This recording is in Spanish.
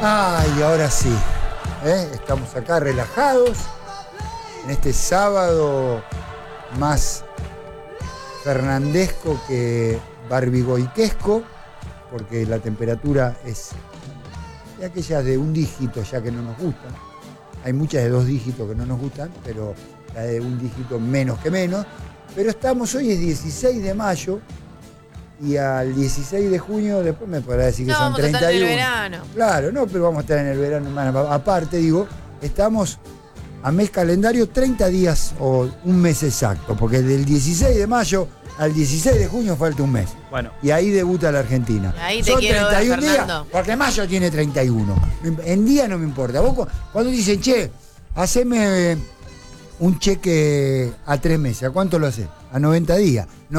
Ay, ahora sí. Estamos acá relajados en este sábado más fernandesco que barbigoiquesco, porque la temperatura es de aquellas de un dígito ya que no nos gustan. Hay muchas de 2 dígitos que no nos gustan, pero la de un dígito menos que menos. Pero hoy es 16 de mayo y al 16 de junio después me podrá decir que son 31. Vamos a estar en el verano. Claro, no, pero vamos a estar en el verano. Aparte, digo, estamos a mes calendario 30 días o un mes exacto, porque del 16 de mayo al 16 de junio falta un mes. Bueno. Y ahí debuta la Argentina. Ahí te son quiero 31 ver, Fernando. días, porque mayo tiene 31. En día no me importa. Vos cuando dicen, che, haceme un cheque a 3 meses, ¿a cuánto lo haces? A 90 días. No